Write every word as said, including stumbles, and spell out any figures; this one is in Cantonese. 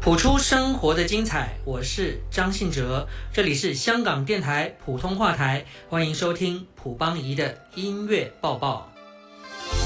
谱出生活的精彩，我是张信哲，这里是香港电台普通话台，欢迎收听普邦仪的音乐报报。